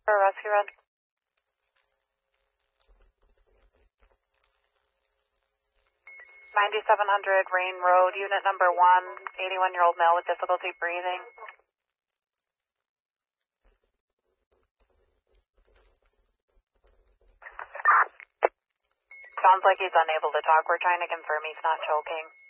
For a rescue run. 9700 Rain Road, unit number 1, 81-year-old male with difficulty breathing. Sounds like he's unable to talk. We're trying to confirm he's not choking.